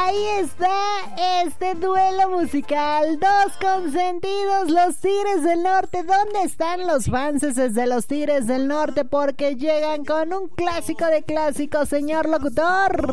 ahí está este duelo musical. Dos consentidos, los Tigres del Norte. ¿Dónde están los fans de los Tigres del Norte? Porque llegan con un clásico de clásicos, señor locutor.